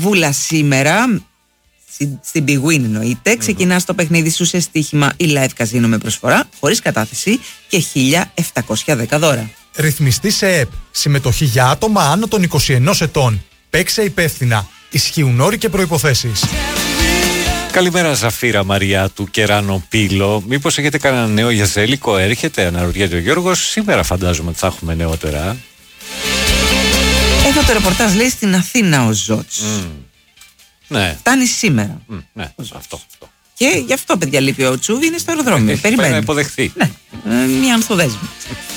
Βούλα σήμερα. Στην Big Win εννοείται. Ξεκινά το παιχνίδι σου σε στοίχημα ή live καζίνο με προσφορά, χωρίς κατάθεση και 1.710 δώρα. Ρυθμιστή σε ΕΠ. Συμμετοχή για άτομα άνω των 21 ετών. Παίξε υπεύθυνα. Ισχύουν όροι και προϋποθέσεις. Καλημέρα Ζαφίρα Μαριά του Κεράνο Πύλο. Μήπως έχετε κανένα νέο για Ζέλικο? Έρχεται, αναρωτιέται ο Γιώργος. Σήμερα φαντάζομαι ότι θα έχουμε νεότερα. Εδώ το ρεπορτάζ λέει στην Αθήνα ο Ζότς. Ναι. Φτάνει σήμερα. Ναι, αυτό. Και γι' αυτό, παιδιά, λείπει ο Τσούβι, είναι στο αεροδρόμιο. Περιμένει. Να υποδεχθεί. Ναι, μια ανθοδέσμη.